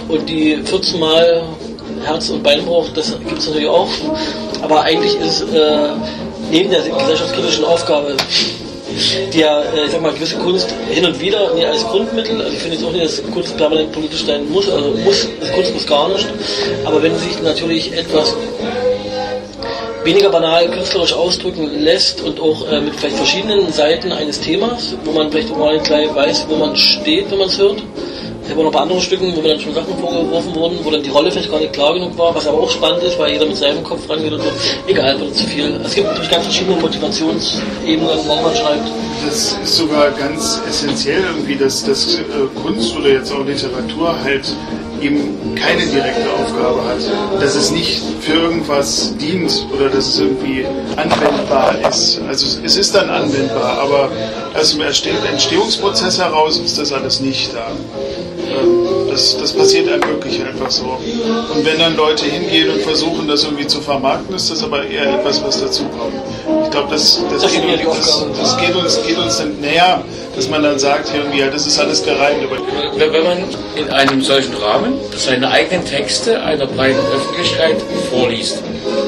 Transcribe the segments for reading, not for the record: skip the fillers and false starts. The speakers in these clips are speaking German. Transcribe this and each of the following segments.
Und die 14 Mal Herz- und Beinbruch, das gibt es natürlich auch. Aber eigentlich ist neben der gesellschaftskritischen Aufgabe, die ja, ich sag mal, gewisse Kunst hin und wieder als Grundmittel, also ich finde jetzt auch nicht, dass Kunst permanent politisch sein muss, also Kunst muss gar nicht. Aber wenn sich natürlich etwas weniger banal künstlerisch ausdrücken lässt und auch mit vielleicht verschiedenen Seiten eines Themas, wo man vielleicht auch mal gleich weiß, wo man steht, wenn man es hört. Ich habe auch noch bei anderen Stücken, wo mir dann schon Sachen vorgeworfen wurden, wo dann die Rolle vielleicht gar nicht klar genug war, was aber auch spannend ist, weil jeder mit seinem Kopf rangeht und so. Egal, wird zu viel. Es gibt natürlich ganz verschiedene Motivationsebenen, warum man schreibt. Das ist sogar ganz essentiell irgendwie, dass Kunst oder jetzt auch Literatur halt eben keine direkte Aufgabe hat, dass es nicht für irgendwas dient oder dass es irgendwie anwendbar ist. Also es ist dann anwendbar, aber aus dem Entstehungsprozess heraus ist das alles nicht da. Das passiert einem wirklich einfach so. Und wenn dann Leute hingehen und versuchen, das irgendwie zu vermarkten, ist das aber eher etwas, was dazukommt. Ich glaube, das geht uns dann näher, dass man dann sagt, irgendwie, ja, das ist alles gereimt. Wenn man in einem solchen Rahmen seine eigenen Texte einer breiten Öffentlichkeit vorliest,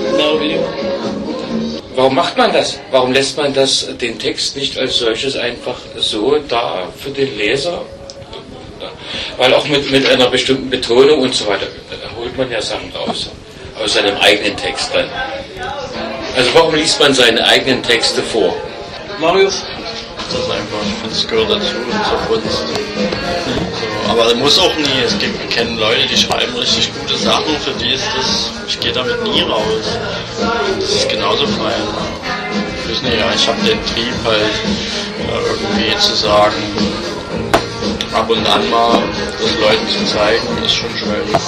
warum macht man das? Warum lässt man den Text nicht als solches einfach so da für den Leser? Weil auch mit einer bestimmten Betonung und so weiter, da holt man ja Sachen raus, aus seinem eigenen Text dann. Also warum liest man seine eigenen Texte vor? Marius? Das ist einfach, ich finde, es gehört dazu zur Kunst. So, aber das muss auch nie, wir kennen Leute, die schreiben richtig gute Sachen, für die ist das, ich gehe damit nie raus. Das ist genauso fein. Ich weiß nicht, ja, ich habe den Trieb halt irgendwie zu sagen, ab und an mal das Leuten zu zeigen, ist schon schwierig.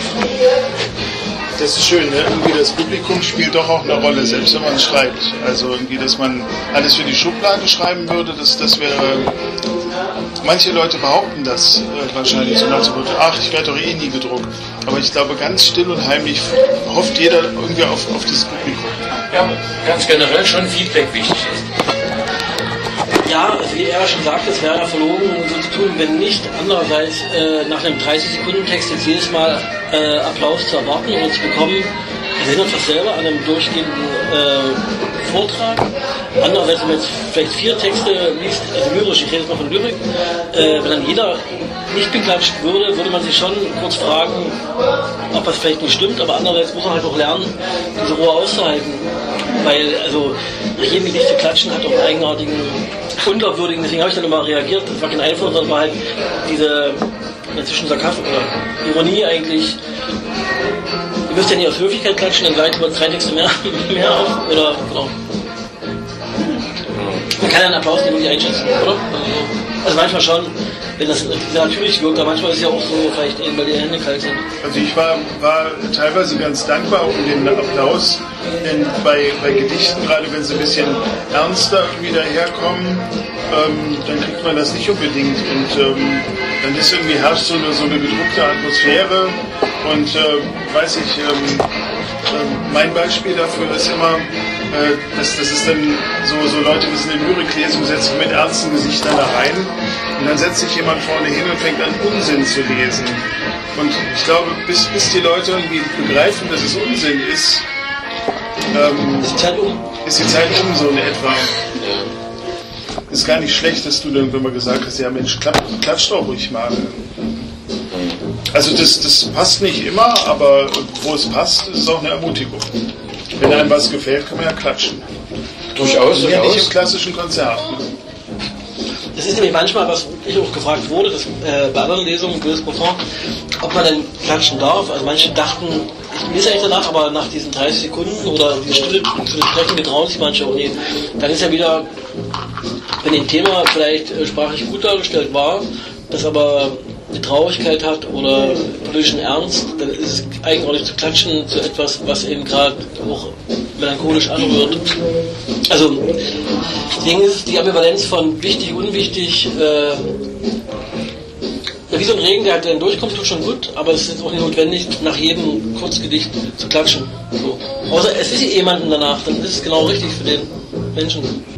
Das ist schön, ne? Irgendwie das Publikum spielt doch auch eine Rolle, selbst wenn man schreibt. Also irgendwie, dass man alles für die Schublade schreiben würde, das wäre... Manche Leute behaupten das wahrscheinlich so nach dem Motto, ach, ich werde doch eh nie gedruckt. Aber ich glaube, ganz still und heimlich hofft jeder irgendwie auf dieses Publikum. Ja, ganz generell schon Feedback wichtig ist. Ja, wie er schon sagt, es wäre ja verlogen, so zu tun, wenn nicht andererseits nach einem 30-Sekunden-Text jetzt jedes Mal Applaus zu erwarten und zu bekommen. Wir sehen uns das selber an einem durchgehenden Vortrag. Andererseits, wenn man jetzt vielleicht 4 Texte liest, also lyrisch, ich rede jetzt mal von Lyrik, wenn dann jeder nicht beklatscht würde man sich schon kurz fragen, ob das vielleicht nicht stimmt, aber andererseits muss man halt auch lernen, diese Ruhe auszuhalten. Weil, also, nach jedem Gedicht zu klatschen hat auch einen eigenartigen, unterwürdigen, deswegen habe ich dann immer reagiert, das war kein Einfluss, sondern war halt diese, inzwischen Sarkasmus oder Ironie eigentlich. Ihr müsst ja nicht aus Höflichkeit klatschen, dann gleich über 3 Texte mehr auf, oder, genau. Man kann ja einen Applaus nicht wirklich einschätzen, oder? Also manchmal schon, wenn das sehr natürlich wirkt, aber manchmal ist es ja auch so, vielleicht eben, weil die Hände kalt sind. Also ich war teilweise ganz dankbar um den Applaus, denn bei Gedichten, gerade wenn sie ein bisschen ernster irgendwie daherkommen, dann kriegt man das nicht unbedingt und dann ist irgendwie herrscht so eine gedruckte Atmosphäre und weiß ich, mein Beispiel dafür ist immer, das ist dann so Leute, die sind in Lyriklesung, setzen mit ernsten Gesichtern da rein und dann setzt sich jemand vorne hin und fängt an Unsinn zu lesen. Und ich glaube, bis die Leute irgendwie begreifen, dass es Unsinn ist, ist die Zeit so in etwa. Ist gar nicht schlecht, dass du dann, wenn man gesagt hast, ja Mensch, klatsch doch ruhig mal. Also das passt nicht immer, aber wo es passt, ist es auch eine Ermutigung. Wenn einem was gefällt, kann man ja klatschen. Durchaus. Ja, nicht im klassischen Konzert. Das ist nämlich manchmal, was ich auch gefragt wurde, dass, bei anderen Lesungen, Böses Parfum, ob man denn klatschen darf. Also manche dachten, ich lese eigentlich danach, aber nach diesen 30 Sekunden oder die Stille zu besprechen, getrauen sich manche auch nicht. Dann ist ja wieder, wenn ein Thema vielleicht sprachlich gut dargestellt war, das aber eine Traurigkeit hat oder politischen Ernst, dann ist es eigentlich auch nicht zu klatschen zu etwas, was eben gerade auch melancholisch anrührt. Also, deswegen ist es die Ambivalenz von wichtig, unwichtig, wie so ein Regen, der halt dann durchkommt, tut schon gut, aber es ist auch nicht notwendig, nach jedem Kurzgedicht zu klatschen. So. Außer es ist jemanden danach, dann ist es genau richtig für den Menschen.